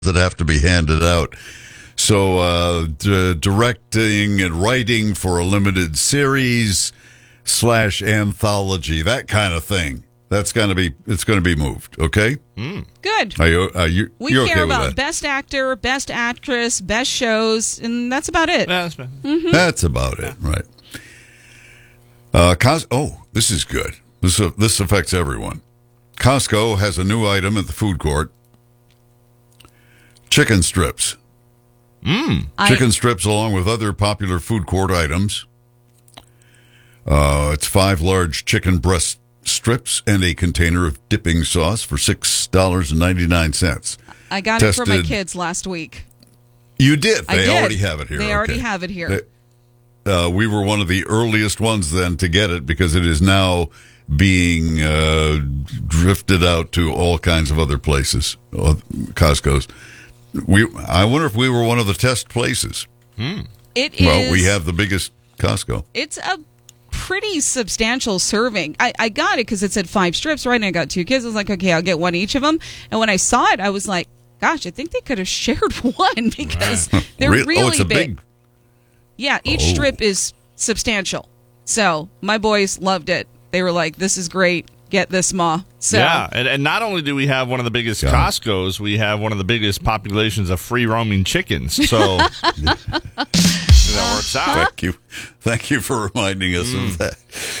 that have to be handed out. So directing and writing for a limited series / anthology, that kind of thing. It's going to be moved. Okay. Good. You're we okay care with about that? Best actor, best actress, best shows, and that's about it. That's about it, right? This is good. This affects everyone. Costco has a new item at the food court: chicken strips. Chicken strips, along with other popular food court items. It's 5 large chicken breast strips and a container of dipping sauce for $6.99. I got it for my kids last week. You did? I They did. already have it here. They already have it here. We were one of the earliest ones then to get it because it is now being drifted out to all kinds of other places, Costco's. I wonder if we were one of the test places. It is. Well, we have the biggest Costco. It's a pretty substantial serving. I got it because it said 5 strips, right? And I got 2 kids. I was like, okay, I'll get one each of them. And when I saw it, I was like, gosh, I think they could have shared one because they're really it's a big. Yeah, each strip is substantial. So my boys loved it. They were like, this is great. Get this, Ma. So, yeah, and not only do we have one of the biggest Costco's, we have one of the biggest populations of free-roaming chickens. So that works out. Thank you for reminding us of that.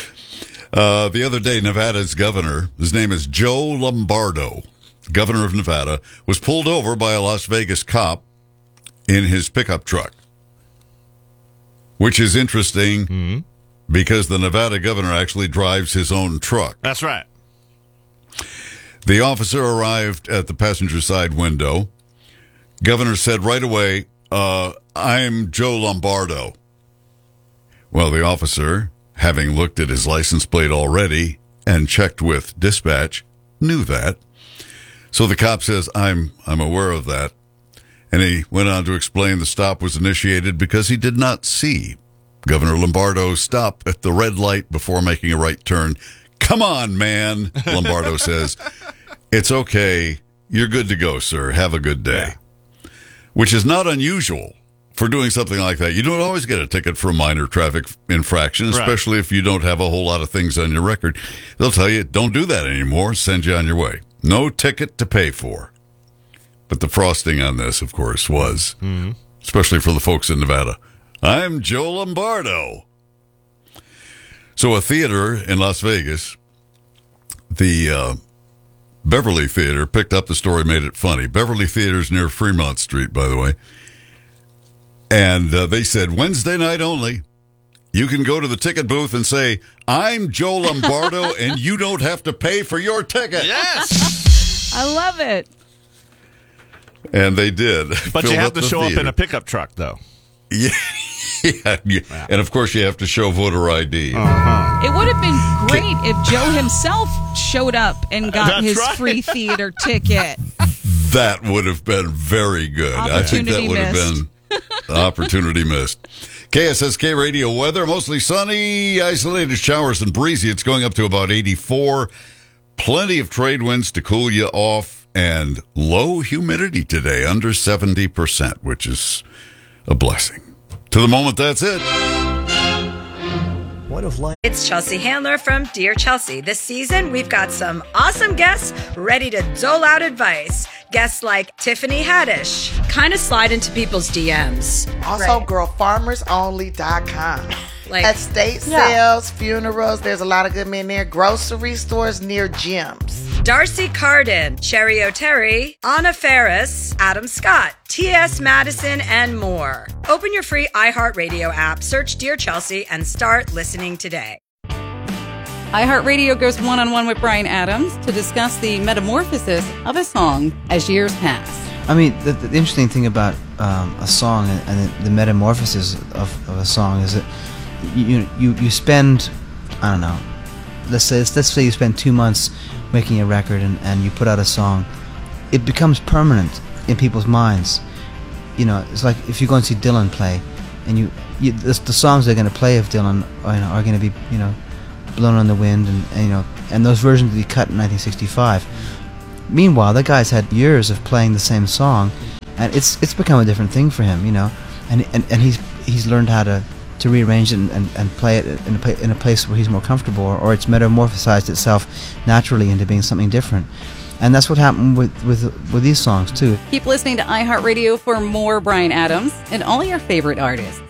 The other day, Nevada's governor, his name is Joe Lombardo, governor of Nevada, was pulled over by a Las Vegas cop in his pickup truck, which is interesting because the Nevada governor actually drives his own truck. That's right. The officer arrived at the passenger side window. Governor said right away, I'm Joe Lombardo. Well, the officer, having looked at his license plate already and checked with dispatch, knew that. So the cop says, I'm aware of that. And he went on to explain the stop was initiated because he did not see Governor Lombardo stop at the red light before making a right turn. Come on, man, Lombardo says. It's okay. You're good to go, sir. Have a good day. Which is not unusual for doing something like that. You don't always get a ticket for a minor traffic infraction, especially if you don't have a whole lot of things on your record. They'll tell you, don't do that anymore. Send you on your way. No ticket to pay for. But the frosting on this, of course, was, especially for the folks in Nevada, I'm Joe Lombardo. So a theater in Las Vegas, the Beverly Theater, picked up the story, made it funny. Beverly Theater's near Fremont Street, by the way. And they said, Wednesday night only, you can go to the ticket booth and say, I'm Joe Lombardo, and you don't have to pay for your ticket. Yes! I love it. And they did. But you have to show up in a pickup truck, though. Yeah. And of course you have to show voter ID. It would have been great if Joe himself showed up and got his free theater ticket. That would have been very good. I think that would have been opportunity missed. KSSK radio weather, mostly sunny, isolated showers and breezy. It's going up to about 84. Plenty of trade winds to cool you off, and low humidity today, under 70%, which is a blessing. To the moment, that's it. It's Chelsea Handler from Dear Chelsea. This season, we've got some awesome guests ready to dole out advice. Guests like Tiffany Haddish, kind of slide into people's DMs. Also, girlfarmersonly.com. Like estate sales, funerals, there's a lot of good men there. Grocery stores near gyms. Darcy Carden, Cherry O'Terry, Anna Ferris, Adam Scott, T.S. Madison, and more. Open your free iHeartRadio app, search Dear Chelsea, and start listening today. iHeartRadio goes one-on-one with Bryan Adams to discuss the metamorphosis of a song as years pass. I mean, the interesting thing about a song and the metamorphosis of a song is that you spend, I don't know, let's say you spend 2 months making a record and you put out a song. It becomes permanent in people's minds. You know, it's like if you go and see Dylan play, and the songs they're going to play of Dylan are going to be, Blown on the Wind, and those versions that he cut in 1965. Meanwhile, the guy's had years of playing the same song, and it's become a different thing for him, and he's learned how to rearrange it and play it in a place where he's more comfortable, or it's metamorphosized itself naturally into being something different. And that's what happened with these songs too. Keep listening to iHeartRadio for more Bryan Adams and all your favorite artists.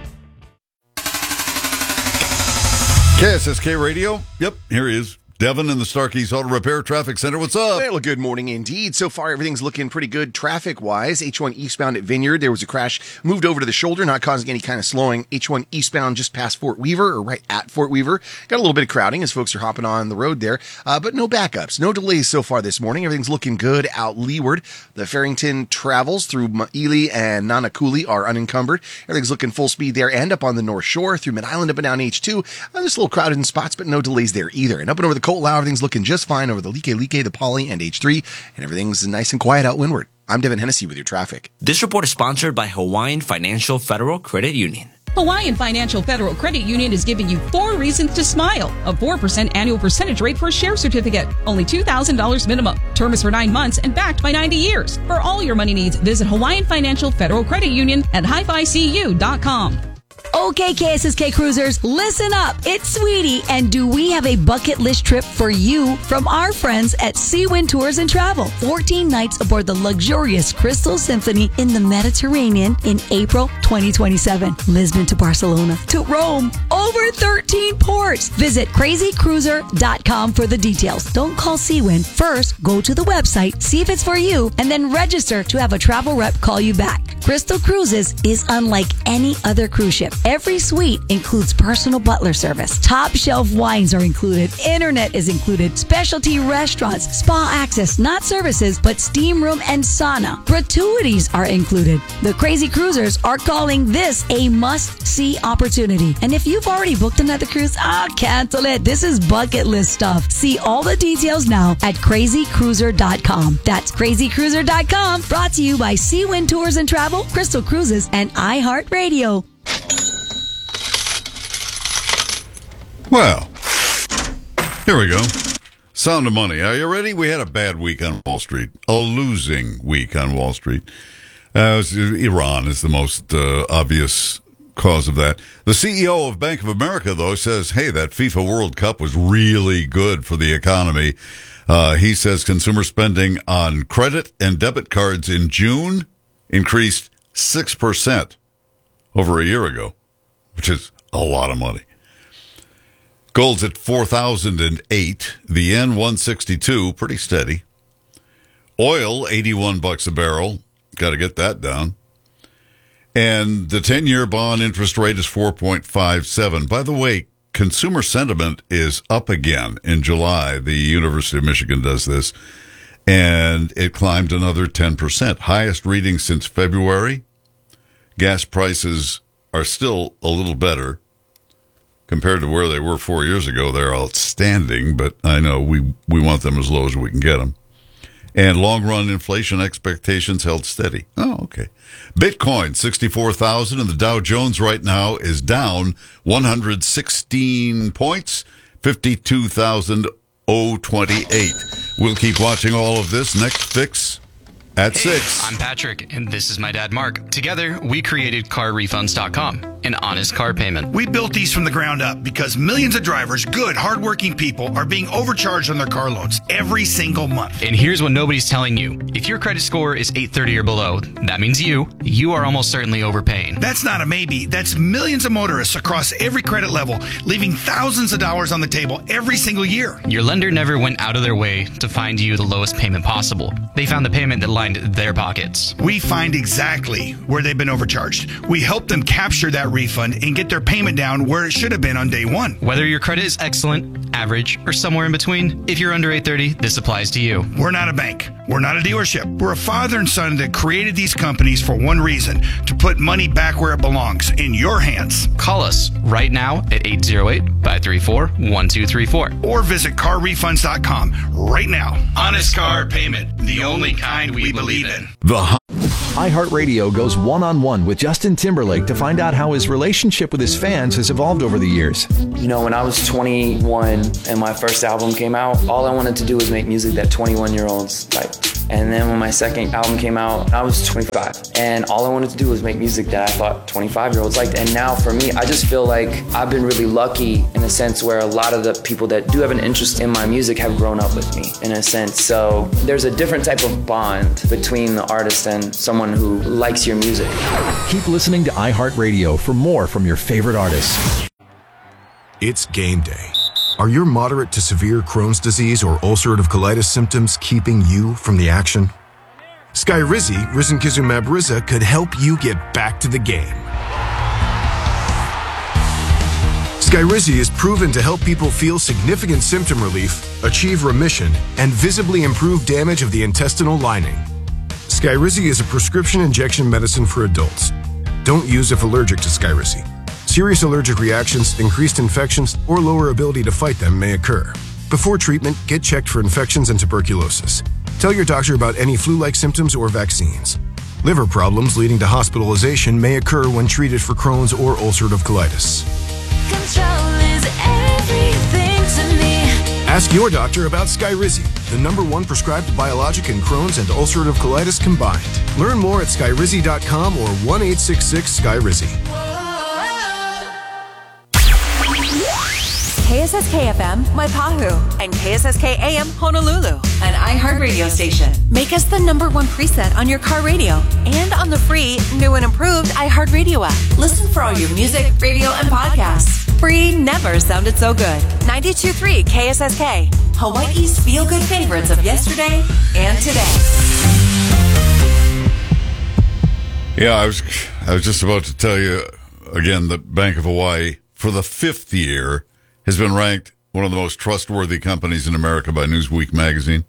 KSSK Radio. Yep, here he is. Devin in the Starkeys Auto Repair Traffic Center. What's up? Well, good morning indeed. So far, everything's looking pretty good traffic-wise. H1 eastbound at Vineyard, there was a crash, moved over to the shoulder, not causing any kind of slowing. H1 eastbound just past Fort Weaver, or right at Fort Weaver. Got a little bit of crowding as folks are hopping on the road there, but no backups, no delays so far this morning. Everything's looking good out leeward. The Farrington travels through Ely and Nanakuli are unencumbered. Everything's looking full speed there, and up on the North Shore through Mid-Island up and down H2. Just a little crowded in spots, but no delays there either. And up and over the Colt-Lau, everything's looking just fine over the Like, the Poly, and H3, and everything's nice and quiet out windward. I'm Devin Hennessy with your traffic. This report is sponsored by Hawaiian Financial Federal Credit Union. Hawaiian Financial Federal Credit Union is giving you 4 reasons to smile. A 4% annual percentage rate for a share certificate. Only $2,000 minimum. Term is for 9 months and backed by 90 years. For all your money needs, visit Hawaiian Financial Federal Credit Union at hificu.com. Okay, KSSK cruisers, listen up. It's Sweetie, and do we have a bucket list trip for you from our friends at Seawind Tours and Travel? 14 nights aboard the luxurious Crystal Symphony in the Mediterranean in April 2027. Lisbon to Barcelona to Rome. Over 13 ports. Visit crazycruiser.com for the details. Don't call Seawind. First, go to the website, see if it's for you, and then register to have a travel rep call you back. Crystal Cruises is unlike any other cruise ship. Every suite includes personal butler service. Top shelf wines are included. Internet is included. Specialty restaurants, spa access, not services, but steam room and sauna. Gratuities are included. The Crazy Cruisers are calling this a must-see opportunity. And if you've already booked another cruise, cancel it. This is bucket list stuff. See all the details now at crazycruiser.com. That's crazycruiser.com. Brought to you by Seawind Tours and Travel, Crystal Cruises, and iHeartRadio. Well, here we go. Sound of money. Are you ready? We had a bad week on Wall Street. A losing week on Wall Street. Iran is the most obvious cause of that. The CEO of Bank of America, though, says, hey, that FIFA World Cup was really good for the economy. He says consumer spending on credit and debit cards in June increased 6% over a year ago, which is a lot of money. Gold's at 4,008. The yen 162, pretty steady. Oil $81 a barrel. Got to get that down. And the 10-year bond interest rate is 4.57. By the way, consumer sentiment is up again in July. The University of Michigan does this, and it climbed another 10%, highest reading since February. Gas prices are still a little better. Compared to where they were 4 years ago, they're outstanding, but I know we want them as low as we can get them. And long-run inflation expectations held steady. Oh, okay. Bitcoin, 64,000, and the Dow Jones right now is down 116 points, 52,028. We'll keep watching all of this. Next fix at 6. I'm Patrick, and this is my dad, Mark. Together, we created CarRefunds.com, an honest car payment. We built these from the ground up because millions of drivers, good, hardworking people, are being overcharged on their car loans every single month. And here's what nobody's telling you. If your credit score is 830 or below, that means you are almost certainly overpaying. That's not a maybe. That's millions of motorists across every credit level, leaving thousands of dollars on the table every single year. Your lender never went out of their way to find you the lowest payment possible. They found the payment that lined their pockets. We find exactly where they've been overcharged. We help them capture that refund and get their payment down where it should have been on day one. Whether your credit is excellent, average, or somewhere in between, if you're under 830, this applies to you. We're not a bank. We're not a dealership. We're a father and son that created these companies for one reason, to put money back where it belongs, in your hands. Call us right now at 808-534-1234. Or visit carrefunds.com right now. Honest car payment, the only kind we believe in. iHeartRadio goes one-on-one with Justin Timberlake to find out how his relationship with his fans has evolved over the years. You know, when I was 21 and my first album came out, all I wanted to do was make music that 21-year-olds liked. And then when my second album came out, I was 25. And all I wanted to do was make music that I thought 25-year-olds liked. And now for me, I just feel like I've been really lucky in a sense where a lot of the people that do have an interest in my music have grown up with me, in a sense. So there's a different type of bond between the artist and someone who likes your music. Keep listening to iHeartRadio for more from your favorite artists. It's game day. Are your moderate to severe Crohn's disease or ulcerative colitis symptoms keeping you from the action? Skyrizi, risankizumab Riza, could help you get back to the game. Skyrizi is proven to help people feel significant symptom relief, achieve remission, and visibly improve damage of the intestinal lining. Skyrizi is a prescription injection medicine for adults. Don't use if allergic to Skyrizi. Serious allergic reactions, increased infections, or lower ability to fight them may occur. Before treatment, get checked for infections and tuberculosis. Tell your doctor about any flu-like symptoms or vaccines. Liver problems leading to hospitalization may occur when treated for Crohn's or ulcerative colitis. Control is everything to me. Ask your doctor about Skyrizi, the #1 prescribed biologic in Crohn's and ulcerative colitis combined. Learn more at skyrizi.com or 1-866-SKYRIZI. KSSK-FM, Waipahu, and KSSK-AM, Honolulu, an iHeartRadio station. Make us the #1 preset on your car radio and on the free, new and improved iHeartRadio app. Listen for all your music, radio, and podcasts. Free never sounded so good. 92.3 KSSK, Hawaii's feel-good favorites of yesterday and today. Yeah, I was just about to tell you again that Bank of Hawaii, for the 5th year, has been ranked one of the most trustworthy companies in America by Newsweek magazine.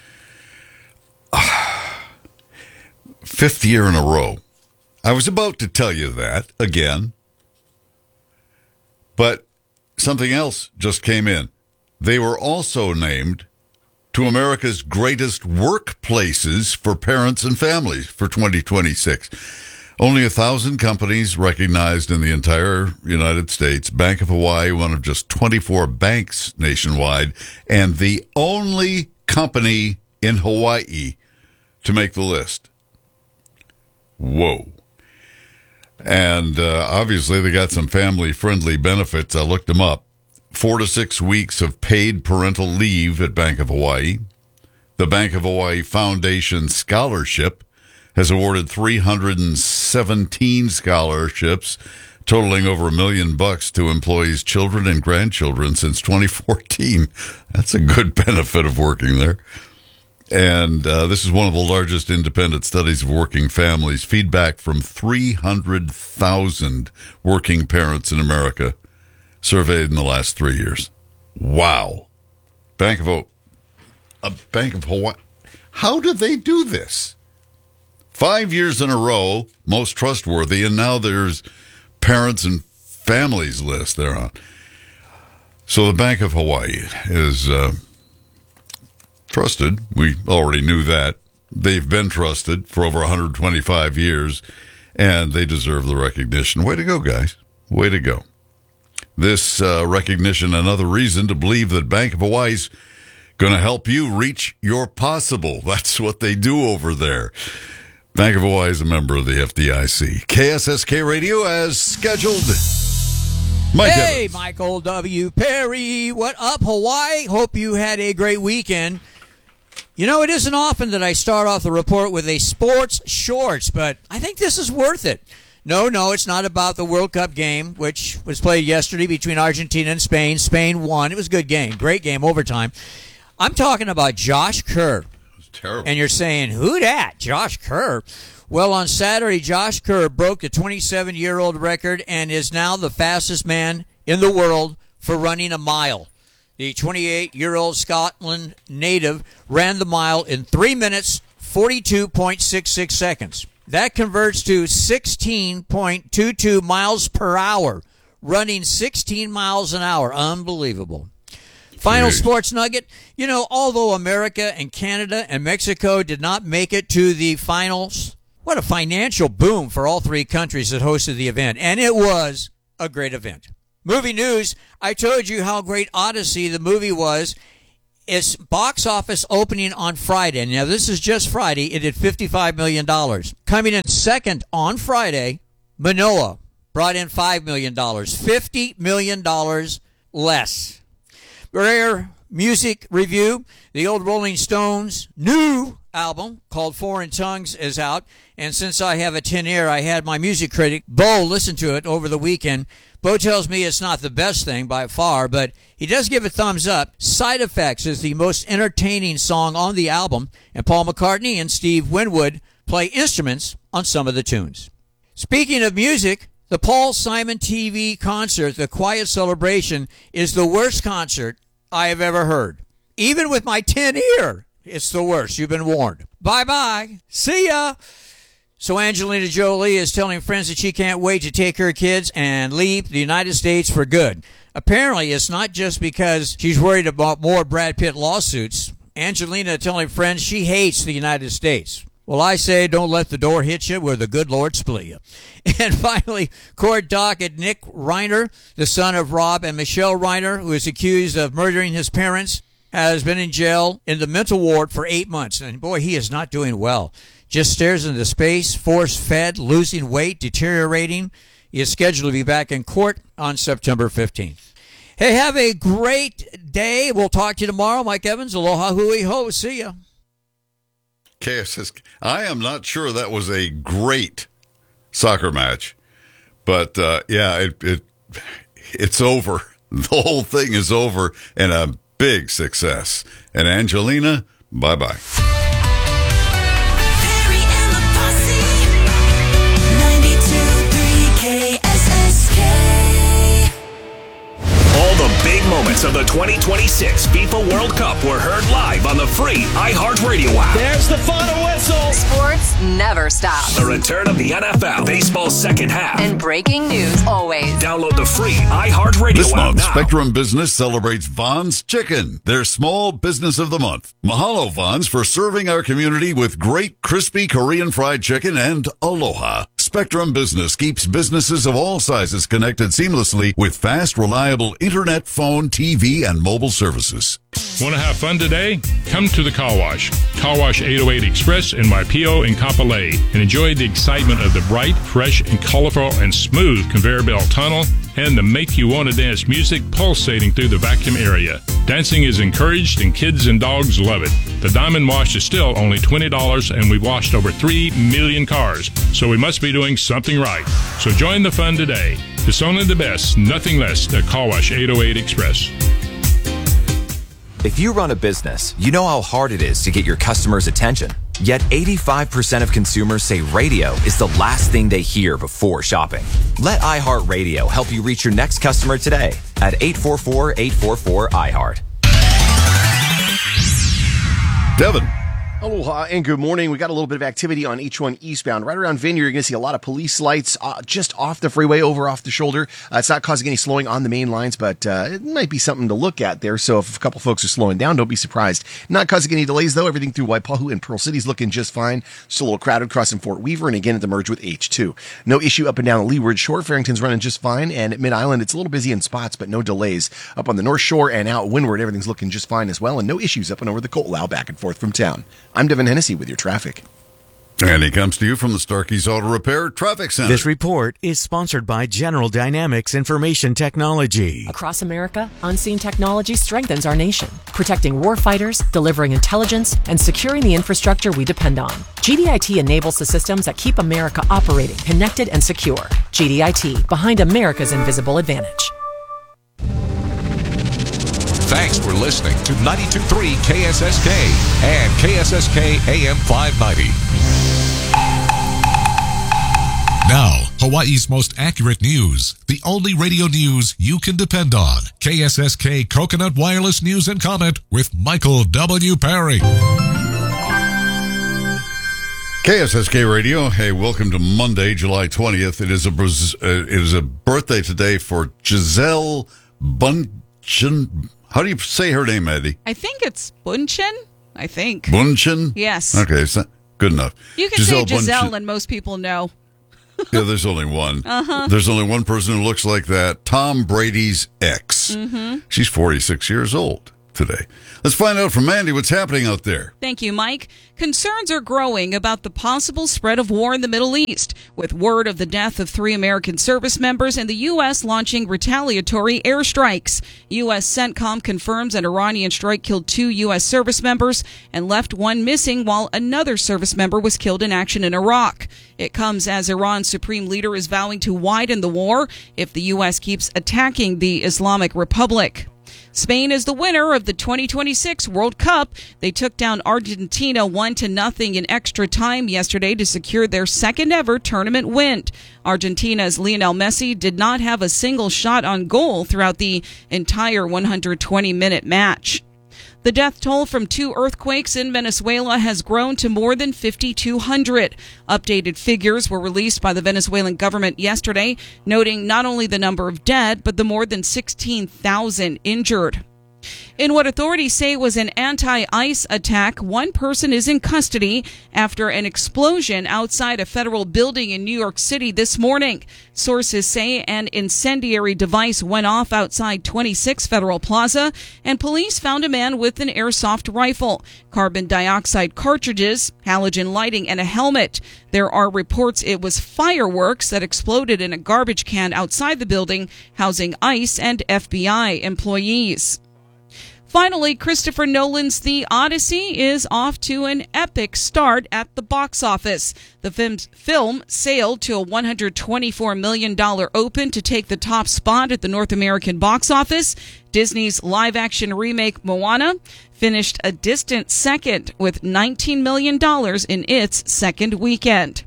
5th year in a row. I was about to tell you that again, but something else just came in. They were also named to America's greatest workplaces for parents and families for 2026. Only 1,000 companies recognized in the entire United States. Bank of Hawaii, one of just 24 banks nationwide, and the only company in Hawaii to make the list. Whoa. And obviously they got some family-friendly benefits. I looked them up. 4 to 6 weeks of paid parental leave at Bank of Hawaii. The Bank of Hawaii Foundation Scholarship has awarded 317 scholarships, totaling over $1 million to employees' children and grandchildren since 2014. That's a good benefit of working there. And this is one of the largest independent studies of working families. Feedback from 300,000 working parents in America surveyed in the last 3 years. Wow. Bank of Hawaii. How did they do this? 5 years in a row, most trustworthy, and now there's parents and families list they're on. So the Bank of Hawaii is trusted. We already knew that. They've been trusted for over 125 years, and they deserve the recognition. Way to go, guys. Way to go. This recognition, another reason to believe that Bank of Hawaii's going to help you reach your possible. That's what they do over there. Bank of Hawaii is a member of the FDIC. KSSK Radio as scheduled. Mike Hey, Evans. Michael W. Perry. What up, Hawaii? Hope you had a great weekend. You know, it isn't often that I start off the report with a sports shorts, but I think this is worth it. No, it's not about the World Cup game, which was played yesterday between Argentina and Spain. Spain won. It was a good game. Great game, overtime. I'm talking about Josh Kerr. Terrible. And you're saying, who dat? Josh Kerr? Well, on Saturday, Josh Kerr broke the 27-year-old record and is now the fastest man in the world for running a mile. The 28-year-old Scotland native ran the mile in 3 minutes, 42.66 seconds. That converts to 16.22 miles per hour, running 16 miles an hour. Unbelievable. Final sports nugget, although America and Canada and Mexico did not make it to the finals What a financial boom for all three countries that hosted the event. And it was a great event. Movie news, I told you how great Odyssey, the movie, was. Its box office opening on Friday. Now, this is just Friday. It did $55 million. Coming in second on Friday, Manoa brought in $5 million. $50 million less. Rare music review. The old Rolling Stones' new album called Foreign Tongues is out. And since I have a tin ear, I had my music critic, Bo, listen to it over the weekend. Bo tells me it's not the best thing by far, but he does give a thumbs up. Side Effects is the most entertaining song on the album, and Paul McCartney and Steve Winwood play instruments on some of the tunes. Speaking of music, the Paul Simon TV concert, The Quiet Celebration, is the worst concert I have ever heard. Even with my tin ear, it's the worst. You've been warned. Bye-bye. See ya. So Angelina Jolie is telling friends that she can't wait to take her kids and leave the United States for good. Apparently, it's not just because she's worried about more Brad Pitt lawsuits. Angelina telling friends she hates the United States. Well, I say don't let the door hit you where the good Lord split you. And finally, court docket Nick Reiner, the son of Rob and Michelle Reiner, who is accused of murdering his parents, has been in jail in the mental ward for 8 months. And boy, he is not doing well. Just stares into space, force-fed, losing weight, deteriorating. He is scheduled to be back in court on September 15th. Hey, have a great day. We'll talk to you tomorrow. Mike Evans, aloha hui ho. See ya. KSS, I am not sure that was a great soccer match, but yeah, it's over. The whole thing is over, and a big success. And Angelina, bye-bye. All the big moments of the 2026 FIFA World Cup were heard live on the free iHeartRadio app. There's the final whistle. Sports never stop. The return of the NFL, baseball's second half, And breaking news always. Download the free iHeartRadio This app month, now. Spectrum Business celebrates Vaughn's Chicken, their small business of the month. Mahalo, Vaughn's, for serving our community with great crispy Korean fried chicken and aloha. Spectrum Business keeps businesses of all sizes connected seamlessly with fast, reliable internet, phone, TV, and mobile services. Want to have fun today? Come to the Car Wash. Car Wash 808 Express in Waipio and Kapolei, and enjoy the excitement of the bright, fresh, and colorful and smooth conveyor belt tunnel and the make you want to dance music pulsating through the vacuum area. Dancing is encouraged and kids and dogs love it. The Diamond Wash is still only $20 and we've washed over 3 million cars, so we must be doing something right. So join the fun today. It's only the best, nothing less at Car Wash 808 Express. If you run a business, you know how hard it is to get your customers' attention. Yet 85% of consumers say radio is the last thing they hear before shopping. Let iHeartRadio help you reach your next customer today at 844-844-iHeart. Devin. Aloha and good morning. We got a little bit of activity on H1 eastbound. Right around Vineyard, you're going to see a lot of police lights just off the freeway, over off the shoulder. It's not causing any slowing on the main lines, but it might be something to look at there. So if a couple folks are slowing down, don't be surprised. Not causing any delays, though. Everything through Waipahu and Pearl City is looking just fine. Just a little crowded crossing Fort Weaver, and again at the merge with H2. No issue up and down the Leeward Shore. Farrington's running just fine, and at Mid-Island, it's a little busy in spots, but no delays. Up on the North Shore and out Windward, everything's looking just fine as well, and no issues up and over the Coatlau back and forth from town. I'm Devin Hennessy with your traffic. And he comes to you from the Starkey's Auto Repair Traffic Center. This report is sponsored by General Dynamics Information Technology. Across America, unseen technology strengthens our nation, protecting warfighters, delivering intelligence, and securing the infrastructure we depend on. GDIT enables the systems that keep America operating, connected, and secure. GDIT, behind America's invisible advantage. Thanks for listening to 92.3 KSSK and KSSK AM 590. Now, Hawaii's most accurate news. The only radio news you can depend on. KSSK Coconut Wireless News and Comment with Michael W. Perry. KSSK Radio. Hey, welcome to Monday, July 20th. It is a birthday today for Giselle Bundchen. How do you say her name, Eddie? I think it's Bunchen. I think. Bunchen? Yes. Okay. Good enough. You can say Bunch- Giselle, and most people know. Yeah, there's only one. Uh-huh. There's only one person who looks like that. Tom Brady's ex. Mm-hmm. She's 46 years old today. Let's find out from Mandy what's happening out there. Thank you, Mike. Concerns are growing about the possible spread of war in the Middle East, with word of the death of 3 American service members and the U.S. launching retaliatory airstrikes. U.S. CENTCOM confirms an Iranian strike killed 2 U.S. service members and left 1 missing, while another service member was killed in action in Iraq. It comes as Iran's supreme leader is vowing to widen the war if the U.S. keeps attacking the Islamic Republic. Spain is the winner of the 2026 World Cup. They took down Argentina 1-0 in extra time yesterday to secure their second ever tournament win. Argentina's Lionel Messi did not have a single shot on goal throughout the entire 120-minute match. The death toll from 2 earthquakes in Venezuela has grown to more than 5,200. Updated figures were released by the Venezuelan government yesterday, noting not only the number of dead, but the more than 16,000 injured. In what authorities say was an anti-ICE attack, 1 person is in custody after an explosion outside a federal building in New York City this morning. Sources say an incendiary device went off outside 26 Federal Plaza, and police found a man with an airsoft rifle, carbon dioxide cartridges, halogen lighting, and a helmet. There are reports it was fireworks that exploded in a garbage can outside the building, housing ICE and FBI employees. Finally, Christopher Nolan's The Odyssey is off to an epic start at the box office. The film sailed to a $124 million open to take the top spot at the North American box office. Disney's live-action remake Moana finished a distant second with $19 million in its second weekend.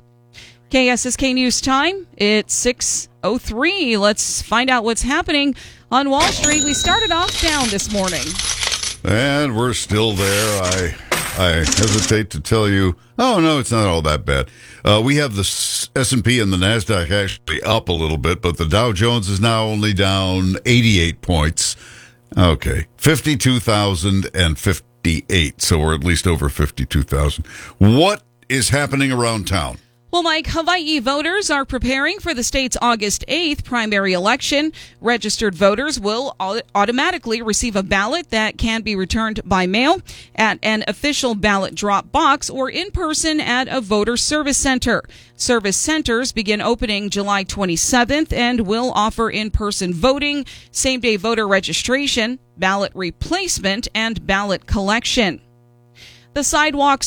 KSSK News Time, it's 6:03. Let's find out what's happening on Wall Street. We started off down this morning. And we're still there. I hesitate to tell you, oh, no, it's not all that bad. We have the S&P and the NASDAQ actually up a little bit, but the Dow Jones is now only down 88 points. Okay, 52,058, so we're at least over 52,000. What is happening around town? Well, Mike, Hawaii voters are preparing for the state's August 8th primary election. Registered voters will automatically receive a ballot that can be returned by mail at an official ballot drop box or in person at a voter service center. Service centers begin opening July 27th and will offer in-person voting, same-day voter registration, ballot replacement, and ballot collection. The sidewalk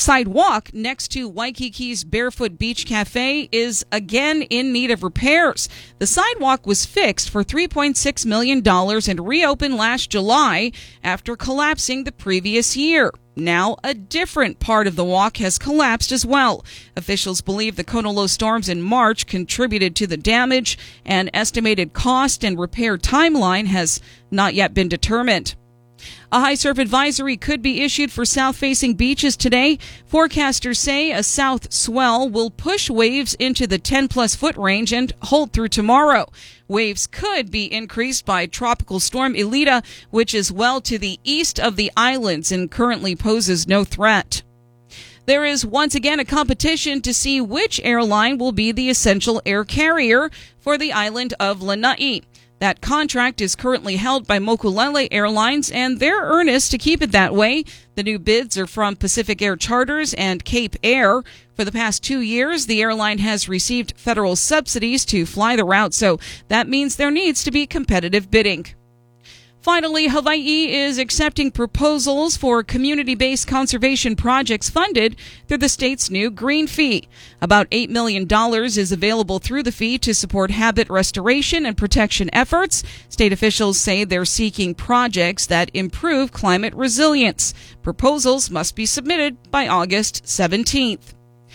next to Waikiki's Barefoot Beach Cafe is again in need of repairs. The sidewalk was fixed for $3.6 million and reopened last July after collapsing the previous year. Now, a different part of the walk has collapsed as well. Officials believe the Kona low storms in March contributed to the damage. An estimated cost and repair timeline has not yet been determined. A high surf advisory could be issued for south-facing beaches today. Forecasters say a south swell will push waves into the 10-plus foot range and hold through tomorrow. Waves could be increased by Tropical Storm Elita, which is well to the east of the islands and currently poses no threat. There is once again a competition to see which airline will be the essential air carrier for the island of Lanai. That contract is currently held by Mokulele Airlines, and they're earnest to keep it that way. The new bids are from Pacific Air Charters and Cape Air. For the past 2 years, the airline has received federal subsidies to fly the route, so that means there needs to be competitive bidding. Finally, Hawaii is accepting proposals for community-based conservation projects funded through the state's new green fee. About $8 million is available through the fee to support habit restoration and protection efforts. State officials say they're seeking projects that improve climate resilience. Proposals must be submitted by August 17th.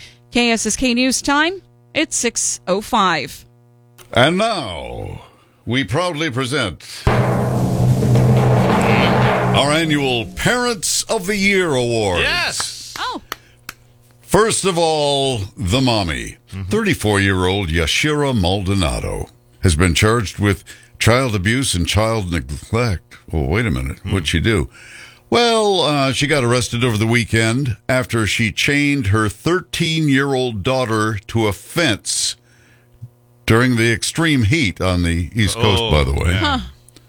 KSSK News Time, it's 6:05. And now, we proudly present our annual Parents of the Year Awards. Yes! Oh. First of all, the mommy. 34-year-old Yashira Maldonado has been charged with child abuse and child neglect. Well, wait a minute. What'd she do? Well, she got arrested over the weekend after she chained her 13-year-old daughter to a fence during the extreme heat on the East Coast, by the way. Huh.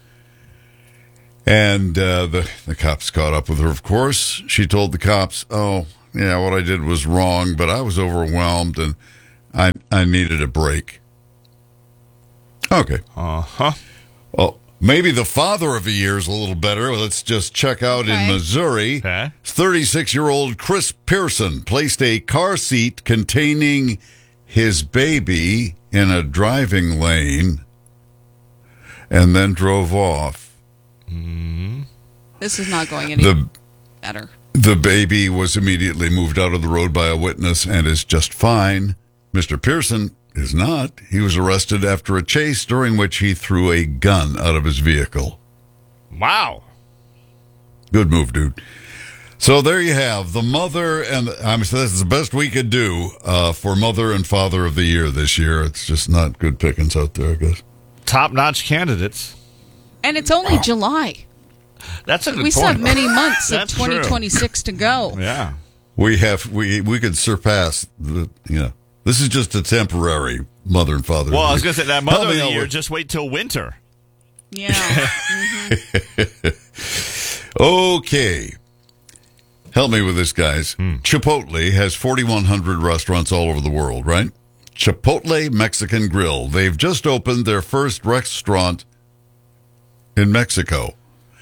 And the cops caught up with her, of course. She told the cops, oh, yeah, what I did was wrong, but I was overwhelmed and I needed a break. Okay. Uh-huh. Well, maybe the father of the year is a little better. Let's just check out in Missouri. 36-year-old Chris Pearson placed a car seat containing his baby in a driving lane and then drove off. This is not going any better. The baby was immediately moved out of the road by a witness and is just fine. Mr. Pearson is not. He was arrested after a chase during which he threw a gun out of his vehicle. Wow. Good move, dude. So there you have the mother, and this is the best we could do for mother and father of the year this year. It's just not good pickings out there, I guess. Top-notch candidates. And it's only July. That's a good point. We still have many months of That's 2026 to go. Yeah. We could surpass this is just a temporary mother and father. Well, I was going to say, that mother Help of me the out year, with- just wait till winter. Yeah. Okay. Help me with this, guys. Chipotle has 4,100 restaurants all over the world, right? Chipotle Mexican Grill. They've just opened their first restaurant in Mexico.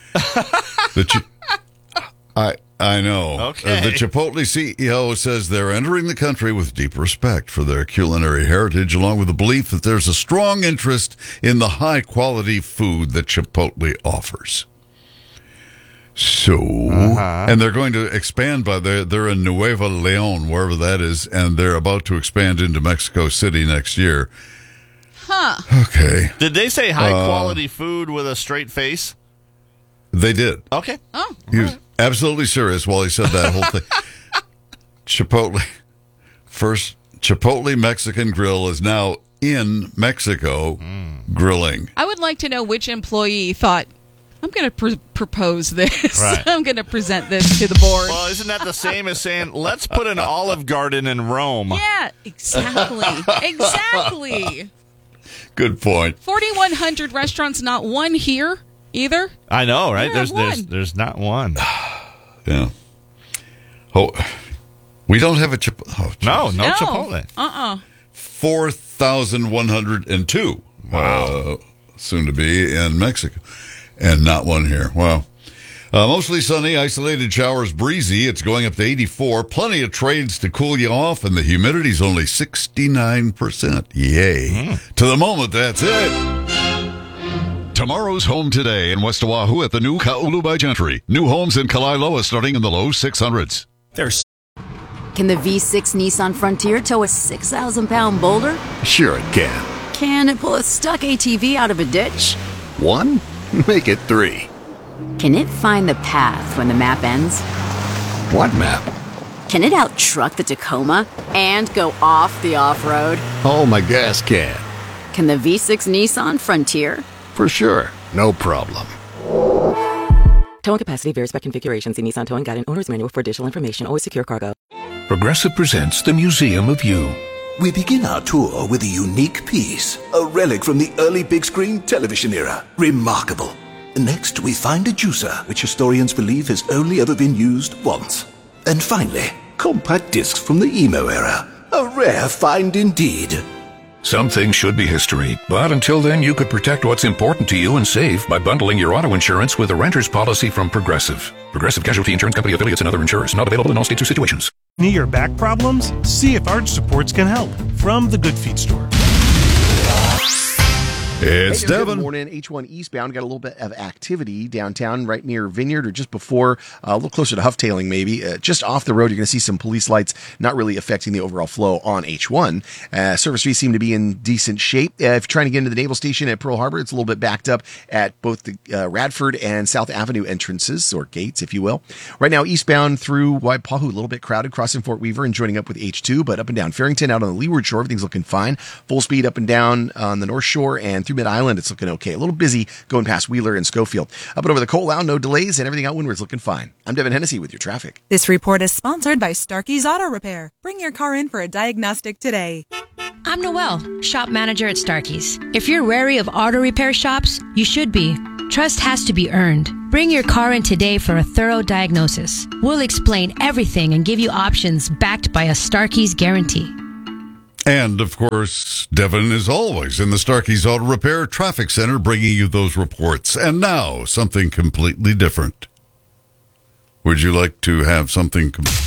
I know. Okay. The Chipotle CEO says they're entering the country with deep respect for their culinary heritage, along with the belief that there's a strong interest in the high-quality food that Chipotle offers. So, and they're going to expand they're in Nuevo León, wherever that is, and they're about to expand into Mexico City next year. Huh. Okay. Did they say high-quality food with a straight face? They did. Okay. Oh. He was absolutely serious while he said that whole thing. Chipotle Mexican Grill is now in Mexico grilling. I would like to know which employee thought, I'm going to propose this. Right. I'm going to present this to the board. Well, isn't that the same as saying, let's put an Olive Garden in Rome? Yeah, exactly. Exactly. Good point. 4,100 restaurants, not one here either. I know, right? Yeah, There's not one. Yeah. Oh, we don't have a Chipotle. No Chipotle. 4,102. Wow. Soon to be in Mexico. And not one here. Wow. Mostly sunny, isolated showers, breezy. It's going up to 84. Plenty of trades to cool you off, and the humidity's only 69%. Yay. To the moment, that's it. Tomorrow's home today in West Oahu at the new Ka'ulu by Gentry. New homes in Kalaeloa starting in the low 600s. Can the V6 Nissan Frontier tow a 6,000-pound boulder? Sure it can. Can it pull a stuck ATV out of a ditch? 1? Make it 3. Can it find the path when the map ends? What map? Can it out-truck the Tacoma and go off the off-road? Oh, my gas can. Can the V6 Nissan Frontier? For sure. No problem. Towing capacity varies by configuration. See Nissan Towing Guide and Owner's Manual for additional information. Always secure cargo. Progressive presents the Museum of You. We begin our tour with a unique piece, a relic from the early big screen television era. Remarkable. Next, we find a juicer, which historians believe has only ever been used once. And finally, compact discs from the emo era. A rare find indeed. Some things should be history, but until then, you could protect what's important to you and save by bundling your auto insurance with a renter's policy from Progressive. Progressive Casualty Insurance Company affiliates and other insurers. Not available in all states or situations. Knee or back problems? See if Arch Supports can help. From the Good Feet Store. It's Hey there, Devin. Good morning. H1 eastbound got a little bit of activity downtown right near Vineyard or just before, a little closer to Hufftailing maybe. Just off the road, you're going to see some police lights not really affecting the overall flow on H1. Service fees seem to be in decent shape. If you're trying to get into the Naval Station at Pearl Harbor, it's a little bit backed up at both the Radford and South Avenue entrances, or gates, if you will. Right now, eastbound through Waipahu, a little bit crowded, crossing Fort Weaver and joining up with H2, but up and down Farrington, out on the leeward shore, everything's looking fine. Full speed up and down on the north shore and through through Mid-Island, it's looking okay. A little busy going past Wheeler and Schofield. Up and over the Coal Lounge, no delays, and everything out windward's looking fine. I'm Devin Hennessy with your traffic. This report is sponsored by Starkey's Auto Repair. Bring your car in for a diagnostic today. I'm Noelle, shop manager at Starkey's. If you're wary of auto repair shops, you should be. Trust has to be earned. Bring your car in today for a thorough diagnosis. We'll explain everything and give you options backed by a Starkey's guarantee. And, of course, Devin is always in the Starkey's Auto Repair Traffic Center bringing you those reports. And now, something completely different. Would you like to have something...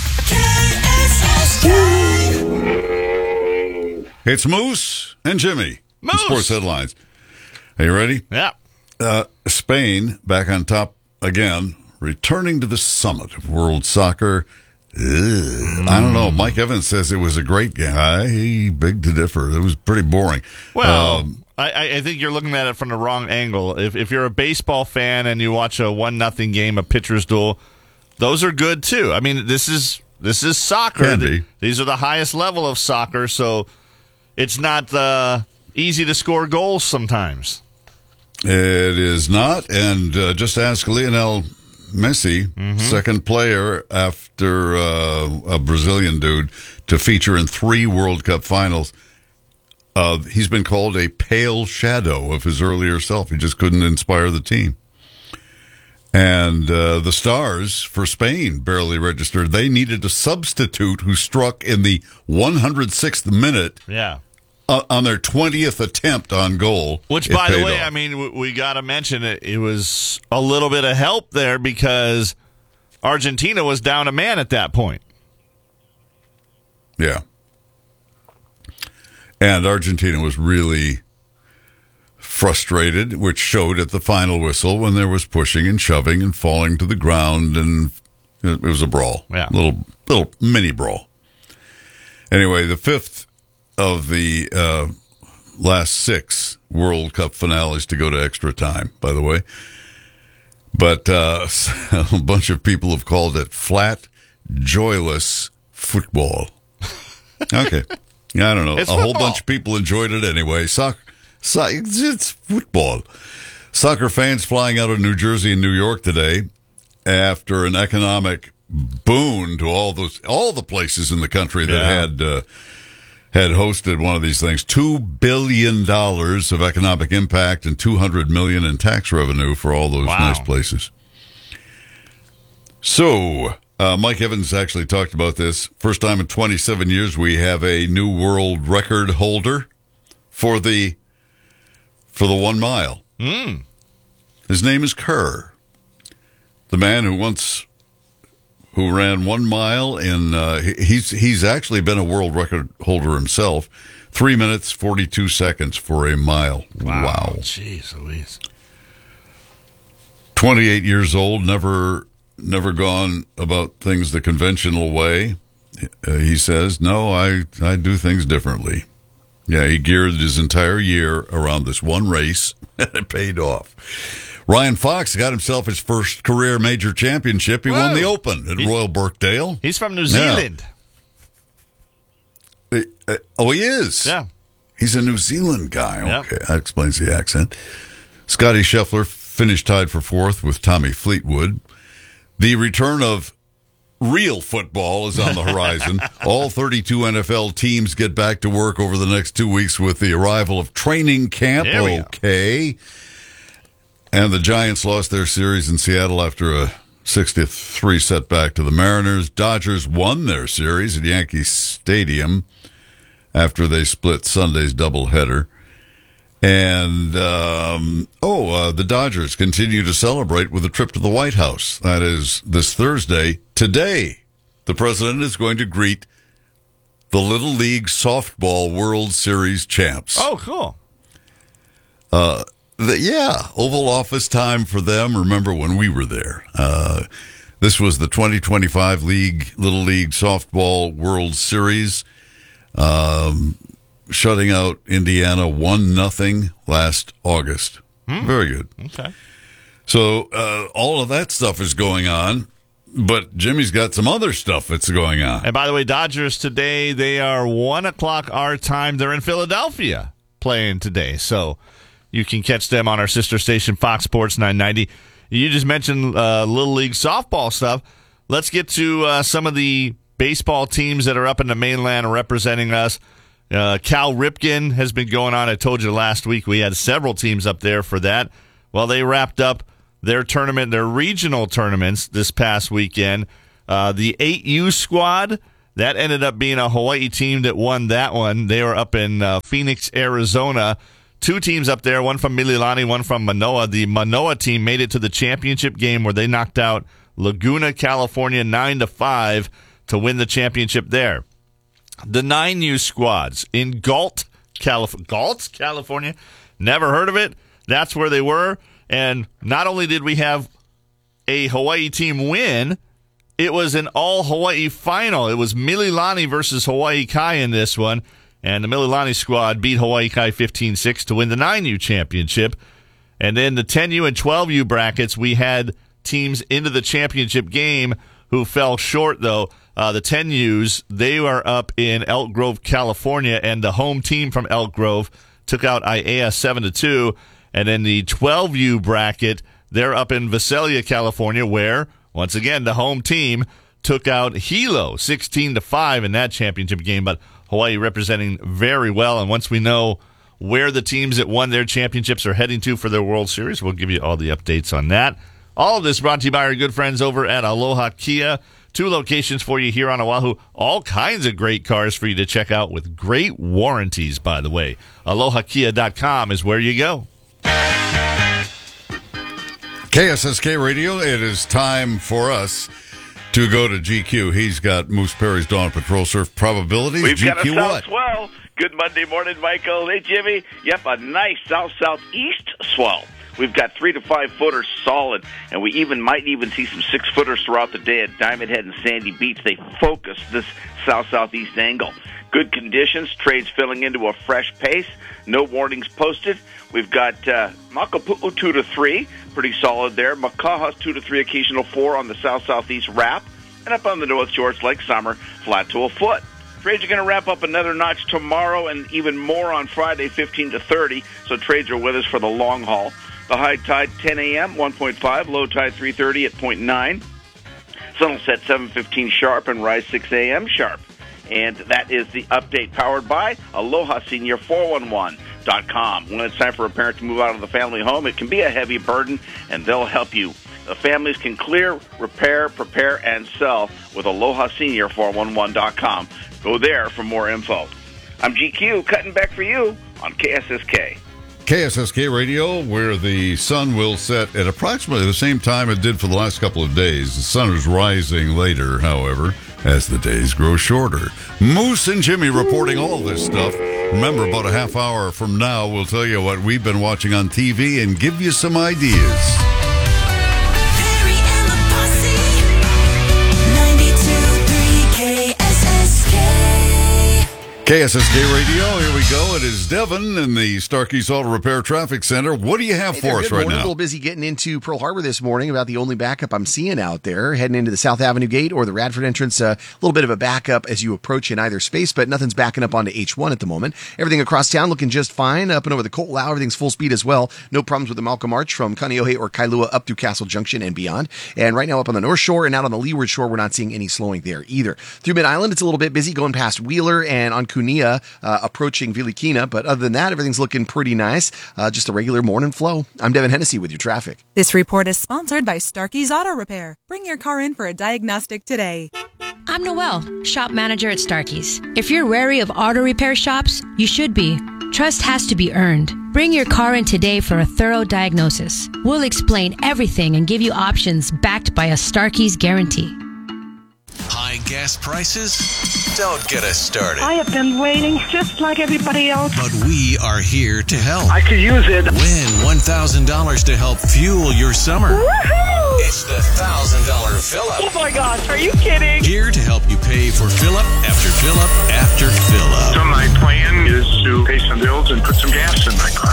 It's Moose and Jimmy. Moose! Sports headlines. Are you ready? Yeah. Spain back on top again, returning to the summit of world soccer. I don't know. Mike Evans says it was a great game. I beg to differ. It was pretty boring. Well, I think you're looking at it from the wrong angle. If you're a baseball fan and you watch a 1-0 game, a pitcher's duel, those are good too. I mean, this is soccer. Can be. These are the highest level of soccer, so it's not easy to score goals sometimes. It is not, and just ask Lionel Messi, second player after a Brazilian dude to feature in 3 World Cup finals. He's been called a pale shadow of his earlier self. He just couldn't inspire the team. And the Stars for Spain barely registered. They needed a substitute who struck in the 106th minute. Yeah. On their 20th attempt on goal. Which, by the way, I mean, we got to mention it was a little bit of help there because Argentina was down a man at that point. Yeah. And Argentina was really frustrated, which showed at the final whistle when there was pushing and shoving and falling to the ground, and it was a brawl. Yeah. Little mini brawl. Anyway, the 5th of the last 6 World Cup finales to go to extra time, by the way. But a bunch of people have called it flat, joyless football. Okay. I don't know. It's a whole football. bunch of people enjoyed it anyway. It's football. Soccer fans flying out of New Jersey and New York today after an economic boon to all the places in the country that had hosted one of these things. $2 billion of economic impact and $200 million in tax revenue for all those nice places. So, Mike Evans actually talked about this. First time in 27 years, we have a new world record holder for the 1 mile. His name is Kerr, the man who ran 1 mile in, he's actually been a world record holder himself, 3 minutes, 42 seconds for a mile. Wow. Jeez Louise. 28 years old, never gone about things the conventional way. He says, no, I do things differently. Yeah, he geared his entire year around this one race, and it paid off. Ryan Fox got himself his first career major championship. He won the Open at Royal Birkdale. He's from New Zealand. He is? Yeah. He's a New Zealand guy. Yep. Okay, that explains the accent. Scotty Scheffler finished tied for 4th with Tommy Fleetwood. The return of real football is on the horizon. All 32 NFL teams get back to work over the next 2 weeks with the arrival of training camp. Okay. And the Giants lost their series in Seattle after a 6-3 setback to the Mariners. Dodgers won their series at Yankee Stadium after they split Sunday's doubleheader. And, the Dodgers continue to celebrate with a trip to the White House. That is this Thursday. Today, the president is going to greet the Little League Softball World Series champs. Oh, cool. Oval Office time for them. Remember when we were there. This was the 2025 Little League Softball World Series, shutting out Indiana 1-0 last August. Very good. Okay. So all of that stuff is going on, but Jimmy's got some other stuff that's going on. And by the way, Dodgers today, they are 1 o'clock our time. They're in Philadelphia playing today. So You can catch them on our sister station, Fox Sports 990. You just mentioned Little League softball stuff. Let's get to some of the baseball teams that are up in the mainland representing us. Cal Ripken has been going on. I told you last week we had several teams up there for that. Well, they wrapped up their tournament, their regional tournaments this past weekend. The 8U squad, that ended up being a Hawaii team that won that one. They were up in Phoenix, Arizona. Two teams up there, one from Mililani, one from Manoa. The Manoa team made it to the championship game where they knocked out Laguna, California 9-5 to win the championship there. The 9U squads in Galt, California. Never heard of it. That's where they were. And not only did we have a Hawaii team win, it was an all-Hawaii final. It was Mililani versus Hawaii Kai in this one. And the Mililani squad beat Hawaii Kai 15-6 to win the 9U championship. And then the 10U and 12U brackets, we had teams into the championship game who fell short, though. The 10Us, they were up in Elk Grove, California, and the home team from Elk Grove took out IAEA 7-2. And then the 12U bracket, they're up in Visalia, California, where, once again, the home team took out Hilo 16-5 in that championship game. But Hawaii representing very well. And once we know where the teams that won their championships are heading to for their World Series, we'll give you all the updates on that. All of this brought to you by our good friends over at Aloha Kia. 2 locations for you here on Oahu. All kinds of great cars for you to check out with great warranties, by the way. AlohaKia.com is where you go. KSSK Radio, it is time for us to go to GQ. He's got Moose Perry's Dawn Patrol Surf probabilities. We've GQ got a what? south swell. Good Monday morning, Michael. Hey, Jimmy. Yep, a nice south-southeast swell. We've got 3 to 5 footers solid, and we might see some 6 footers throughout the day at Diamond Head and Sandy Beach. They focus this south-southeast angle. Good conditions, trades filling into a fresh pace. No warnings posted. We've got Makapu'u 2 to 3, pretty solid there. Makahas 2 to 3, occasional 4 on the south-southeast wrap. And up on the North Shore, it's like summer, flat to a foot. Trades are going to wrap up another notch tomorrow and even more on Friday, 15 to 30. So trades are with us for the long haul. The high tide 10 a.m., 1.5. Low tide 3:30 at 0.9. Sun will set 7:15 sharp and rise 6 a.m. sharp. And that is the update powered by Aloha Senior 411.com. When it's time for a parent to move out of the family home, it can be a heavy burden, and they'll help you. The families can clear, repair, prepare, and sell with Aloha Senior 411.com. Go there for more info. I'm GQ, cutting back for you on KSSK. KSSK Radio, where the sun will set at approximately the same time it did for the last couple of days. The sun is rising later, however, as the days grow shorter. Moose and Jimmy reporting all this stuff. Remember, about a half hour from now, we'll tell you what we've been watching on TV and give you some ideas. KSSK Radio, here we go. It is Devin in the Starkey's Auto Repair Traffic Center. What do you have for us right now? A little busy getting into Pearl Harbor this morning. About the only backup I'm seeing out there. Heading into the South Avenue gate or the Radford entrance. A little bit of a backup as you approach in either space, but nothing's backing up onto H1 at the moment. Everything across town looking just fine. Up and over the Colt Lau, everything's full speed as well. No problems with the Malcolm Arch from Kaneohe or Kailua up through Castle Junction and beyond. And right now up on the North Shore and out on the Leeward Shore, we're not seeing any slowing there either. Through Mid-Island, it's a little bit busy going past Wheeler and on Kunia, approaching Vilikina, but other than that, everything's looking pretty nice. Just a regular morning flow. I'm Devin Hennessy with your traffic. This report is sponsored by Starkey's Auto Repair. Bring your car in for a diagnostic today. I'm Noelle, shop manager at Starkey's. If you're wary of auto repair shops, you should be. Trust has to be earned. Bring your car in today for a thorough diagnosis. We'll explain everything and give you options backed by a Starkey's guarantee. High gas prices? Don't get us started. I have been waiting just like everybody else. But we are here to help. I could use it. Win $1,000 to help fuel your summer. Woohoo! It's the $1,000 fill-up. Oh my gosh, are you kidding? Here to help you pay for fill-up after fill-up after fill-up. So my plan is to pay some bills and put some gas in my car. Just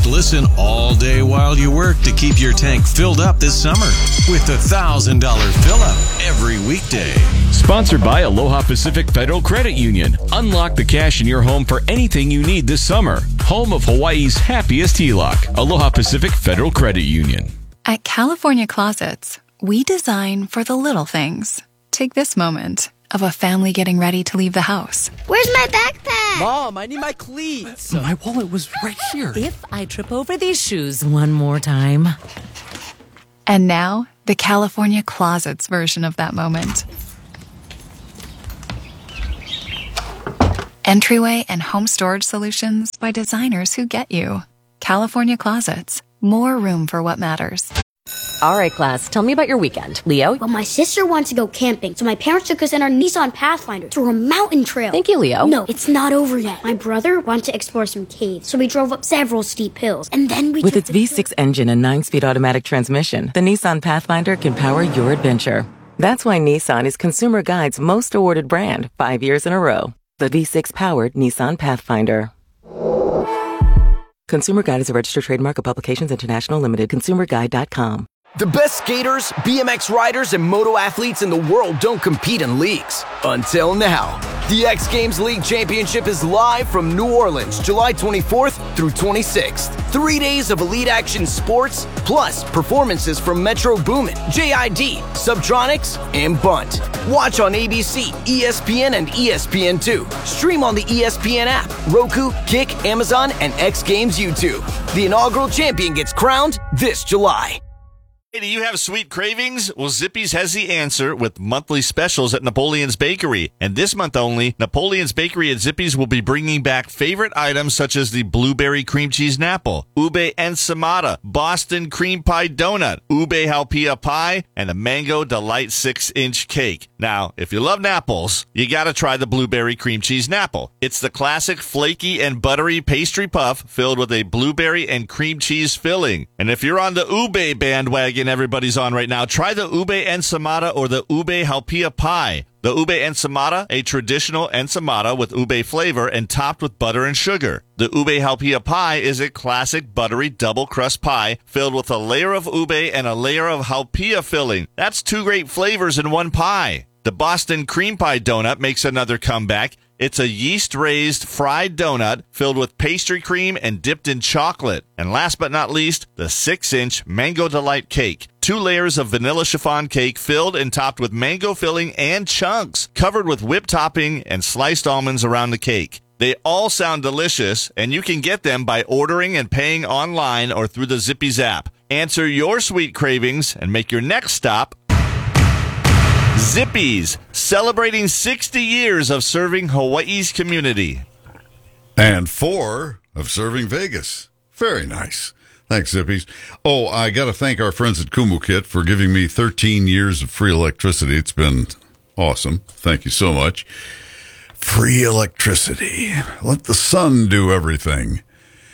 Just listen all day while you work to keep your tank filled up this summer with the $1,000 fill-up every weekday. Sponsored by Aloha Pacific Federal Credit Union. Unlock the cash in your home for anything you need this summer. Home of Hawaii's happiest HELOC. Aloha Pacific Federal Credit Union. At California Closets, we design for the little things. Take this moment of a family getting ready to leave the house. Where's my backpack? Mom, I need my cleats. My wallet was right here. If I trip over these shoes one more time. And now, the California Closets version of that moment. Entryway and home storage solutions by designers who get you. California Closets. More room for what matters. All right, class, tell me about your weekend. Leo? Well, my sister wants to go camping, so my parents took us in our Nissan Pathfinder through a mountain trail. Thank you, Leo. No, it's not over yet. My brother wanted to explore some caves, so we drove up several steep hills, and then we With its V6 engine and 9-speed automatic transmission, the Nissan Pathfinder can power your adventure. That's why Nissan is Consumer Guide's most awarded brand 5 years in a row. The V6-powered Nissan Pathfinder. Consumer Guide is a registered trademark of Publications International Limited. ConsumerGuide.com. The best skaters, BMX riders, and moto athletes in the world don't compete in leagues. Until now. The X Games League Championship is live from New Orleans, July 24th through 26th. 3 days of elite action sports, plus performances from Metro Boomin, JID, Subtronics, and Bunt. Watch on ABC, ESPN, and ESPN2. Stream on the ESPN app, Roku, Kick, Amazon, and X Games YouTube. The inaugural champion gets crowned this July. Hey, do you have sweet cravings? Well, Zippy's has the answer with monthly specials at Napoleon's Bakery. And this month only, Napoleon's Bakery at Zippy's will be bringing back favorite items such as the blueberry cream cheese napple, ube ensamada, Boston cream pie donut, ube halpia pie, and a mango delight 6-inch cake. Now, if you love napples, you gotta try the blueberry cream cheese napple. It's the classic flaky and buttery pastry puff filled with a blueberry and cream cheese filling. And if you're on the ube bandwagon everybody's on right now, try the ube ensamada or the ube halpia pie. The ube ensamada, a traditional ensamada with ube flavor and topped with butter and sugar. The ube halpia pie is a classic buttery double crust pie filled with a layer of ube and a layer of halpia filling. That's 2 great flavors in one pie. The Boston cream pie donut makes another comeback. It's a yeast-raised fried donut filled with pastry cream and dipped in chocolate. And last but not least, the 6-inch Mango Delight cake. 2 layers of vanilla chiffon cake filled and topped with mango filling and chunks, covered with whipped topping and sliced almonds around the cake. They all sound delicious, and you can get them by ordering and paying online or through the Zippy's app. Answer your sweet cravings and make your next stop Zippy's, celebrating 60 years of serving Hawaii's community. And 4 of serving Vegas. Very nice. Thanks, Zippy's. Oh, I got to thank our friends at Kumukit for giving me 13 years of free electricity. It's been awesome. Thank you so much. Free electricity. Let the sun do everything.